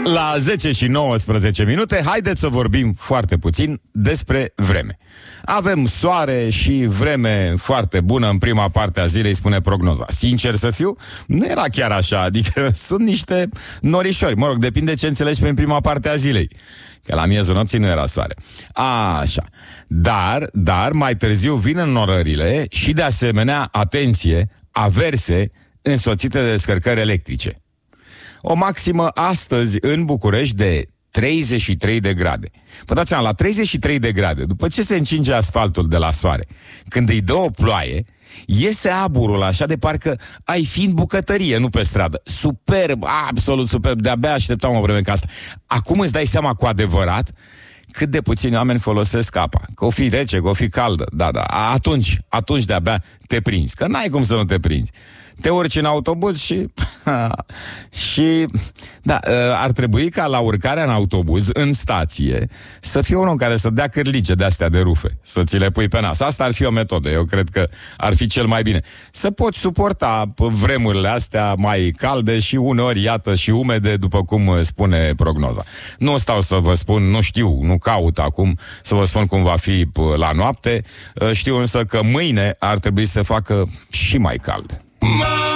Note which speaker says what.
Speaker 1: La 10 și 19 minute, haideți să vorbim foarte puțin despre vreme. Avem soare și vreme foarte bună în prima parte a zilei, spune prognoza. Sincer să fiu, nu era chiar așa, adică sunt niște norișori. Mă rog, depinde ce înțelegi prin prima parte a zilei. Că la miezul nopții nu era soare. Așa. Dar mai târziu vin înnorările și de asemenea, atenție, averse însoțite de descărcări electrice. O maximă astăzi în București de 33 de grade. Vă dați seama, la 33 de grade, după ce se încinge asfaltul de la soare, când îi dă o ploaie, iese aburul așa de parcă ai fi în bucătărie, nu pe stradă. Superb, absolut superb, de-abia așteptam o vreme ca asta. Acum îți dai seama cu adevărat cât de puțini oameni folosesc apa. Că o fi rece, că o fi caldă. Da, atunci de-abia te prinzi. Că n-ai cum să nu te prinzi. Te urci în autobuz și da, ar trebui ca la urcarea în autobuz, în stație, să fie unul care să dea cârlige de-astea de rufe, să ți le pui pe nas. Asta ar fi o metodă, eu cred că ar fi cel mai bine. Să poți suporta vremurile astea mai calde și uneori, iată, și umede, după cum spune prognoza. Nu stau să vă spun, nu știu, nu caut acum să vă spun cum va fi la noapte, știu însă că mâine ar trebui să facă și mai cald.